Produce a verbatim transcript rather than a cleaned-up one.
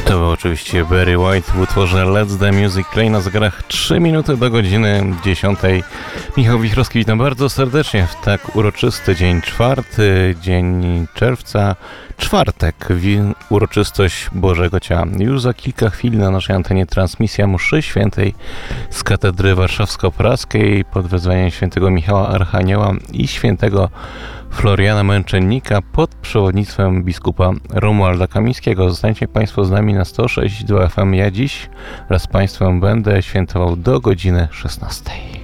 To był oczywiście Barry White w utworze Let's the Music Play. Na zegarach trzy minuty do godziny dziesiątej. Michał Wichrowski, witam bardzo serdecznie w tak uroczysty dzień czwarty, dzień czerwca, czwartek, uroczystość Bożego Ciała. Już za kilka chwil na naszej antenie transmisja mszy świętej z katedry warszawsko-praskiej pod wezwaniem świętego Michała Archanioła i świętego Floriana Męczennika pod przewodnictwem biskupa Romualda Kamińskiego. Zostańcie Państwo z nami na sto sześć przecinek dwa F M. Ja dziś wraz z Państwem będę świętował do godziny szesnastej.